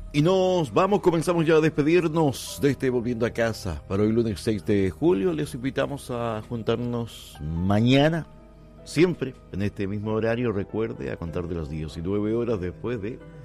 Y nos vamos, comenzamos ya a despedirnos de este Volviendo a Casa. Para hoy lunes 6 de julio les invitamos a juntarnos mañana, siempre en este mismo horario, recuerde, a contar de las 19 horas después de